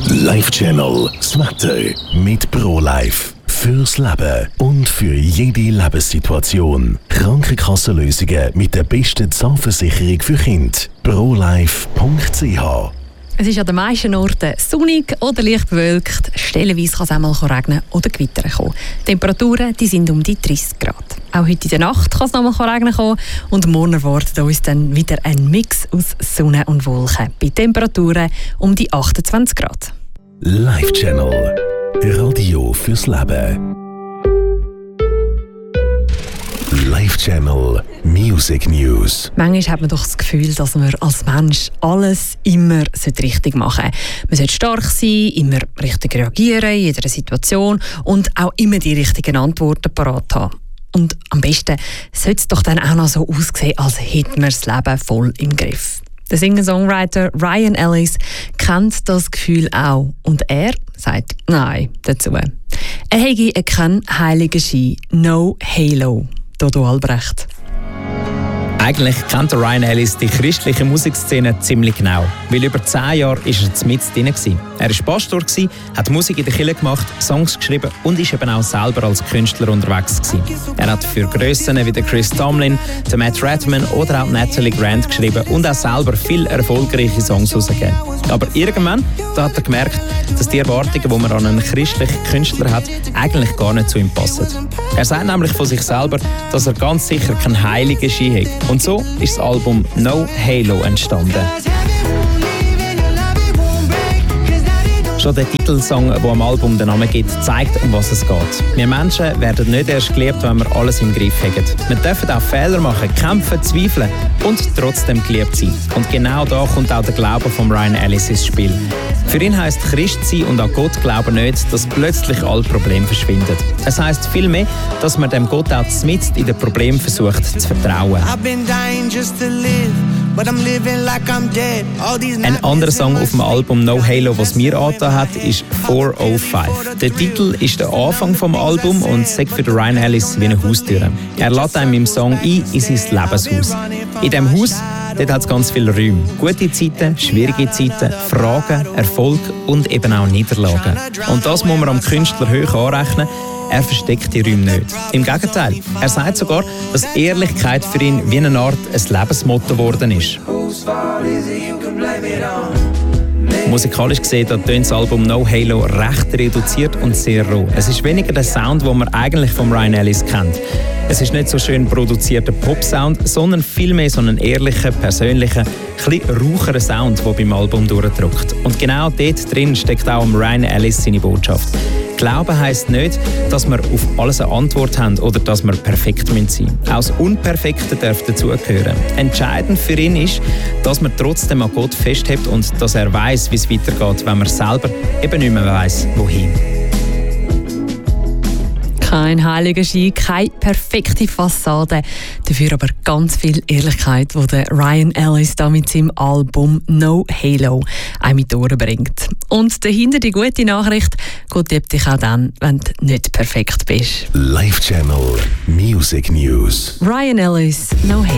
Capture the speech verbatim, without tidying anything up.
Life Channel, das Wetter mit ProLife. Fürs Leben und für jede Lebenssituation. Krankenkassenlösungen mit der besten Zahnversicherung für Kinder. prolife punkt c h. Es ist an den meisten Orten sonnig oder leicht bewölkt. Stellenweise kann es auch mal regnen oder gewittern kommen. Die Temperaturen die sind um die dreißig Grad. Auch heute in der Nacht kann es noch mal regnen kommen. Und morgen erwartet uns dann wieder ein Mix aus Sonne und Wolken. Bei Temperaturen um die achtundzwanzig Grad. Life Channel. Radio fürs Leben. Life Channel Music News. Manchmal hat man doch das Gefühl, dass man als Mensch alles immer richtig machen sollte. Man sollte stark sein, immer richtig reagieren in jeder Situation und auch immer die richtigen Antworten parat haben. Und am besten sollte es doch dann auch noch so aussehen, als hätte man das Leben voll im Griff. Der Singer-Songwriter Ryan Ellis kennt das Gefühl auch und er sagt Nein dazu. Er hätte keinen heiligen Schein, no Halo. Dodo Albrecht. Eigentlich kennt Ryan Ellis die christliche Musikszene ziemlich genau. Weil über zehn Jahre war er mit drin. Er war Pastor, hat Musik in der Kirche gemacht, Songs geschrieben und ist eben auch selber als Künstler unterwegs gewesen. Er hat für Grössen wie Chris Tomlin, Matt Redman oder auch Natalie Grant geschrieben und auch selber viele erfolgreiche Songs herausgegeben. Aber irgendwann da hat er gemerkt, dass die Erwartungen, die man an einen christlichen Künstler hat, eigentlich gar nicht zu ihm passen. Er sagt nämlich von sich selber, dass er ganz sicher keinen heiligen Schein hat. Und so ist das Album No Halo entstanden. Schon der Titelsong, der am Album den Namen gibt, zeigt, um was es geht. Wir Menschen werden nicht erst geliebt, wenn wir alles im Griff haben. Wir dürfen auch Fehler machen, kämpfen, zweifeln und trotzdem geliebt sein. Und genau da kommt auch der Glaube von Ryan Ellis ins Spiel. Für ihn heisst Christ sein und an Gott glauben nicht, dass plötzlich alle Probleme verschwinden. Es heisst vielmehr, dass man dem Gott auch mitten in den Problemen versucht zu vertrauen. Ein anderer Song auf dem Album No Halo, was mir angetan hat, ist four oh five. Der Titel ist der Anfang vom Album und sagt für Ryan Ellis wie eine Haustür. Er lädt einem im Song ein in sein Lebenshaus. In diesem Haus dort hat es ganz viele Räume. Gute Zeiten, schwierige Zeiten, Fragen, Erfolg und eben auch Niederlagen. Und das muss man am Künstler hoch anrechnen. Er versteckt die Räume nicht. Im Gegenteil, er sagt sogar, dass Ehrlichkeit für ihn wie eine Art ein Lebensmotto geworden ist. Musikalisch gesehen tönt das Album No Halo recht reduziert und sehr roh. Es ist weniger der Sound, den man eigentlich von Ryan Ellis kennt. Es ist nicht so schön produzierter Pop-Sound, sondern vielmehr so einen ehrlichen, persönlichen, etwas raucheren Sound, der beim Album durchdrückt. Und genau dort drin steckt auch Ryan Ellis seine Botschaft. Glauben heisst nicht, dass wir auf alles eine Antwort haben oder dass wir perfekt sein müssen. Auch das Unperfekte darf dazugehören. Entscheidend für ihn ist, dass man trotzdem an Gott festhält und dass er weiss, wie es weitergeht, wenn man selber eben nicht mehr weiss, wohin. Kein heiliger Schein, keine perfekte Fassade, dafür aber ganz viel Ehrlichkeit, die der Ryan Ellis da mit seinem Album No Halo auch mit bringt. Und dahinter die gute Nachricht, Gott liebt dich auch dann, wenn du nicht perfekt bist. Life Channel Music News. Ryan Ellis, No Halo.